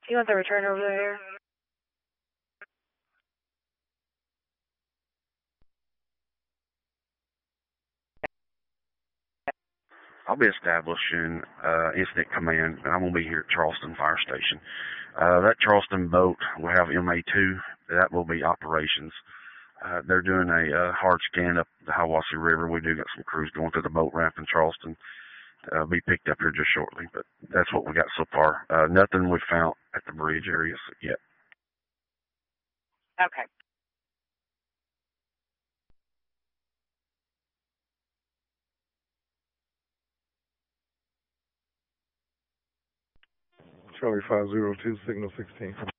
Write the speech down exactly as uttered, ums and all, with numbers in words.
You want the return over there? I'll be establishing uh, incident command, and I'm going to be here at Charleston Fire Station. Uh, that Charleston boat will have M A two. That will be operations. Uh, they're doing a uh, hard scan up the Hiwassee River. We do got some crews going to the boat ramp in Charleston. Uh, be picked up here just shortly, but that's what we got so far. Uh, nothing we found at the bridge areas yet. Okay. Charlie five zero two, signal sixteen.